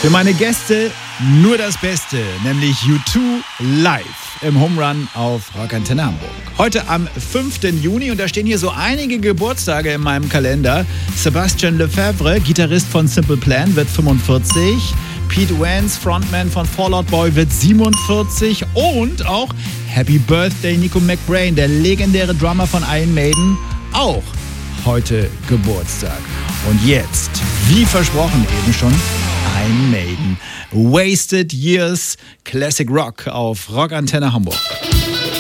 Für meine Gäste nur das Beste, nämlich U2 live im Home Run auf Rockantenne Hamburg. Heute am 5. Juni und da stehen hier so einige Geburtstage in meinem Kalender. Sébastien Lefebvre, Gitarrist von Simple Plan, wird 45. Pete Wentz, Frontman von Fall Out Boy, wird 47. Und auch Happy Birthday Nico McBrain, der legendäre Drummer von Iron Maiden, auch heute Geburtstag. Und jetzt, wie versprochen eben schon, Iron Maiden. Wasted Years Classic Rock auf Rockantenne Hamburg.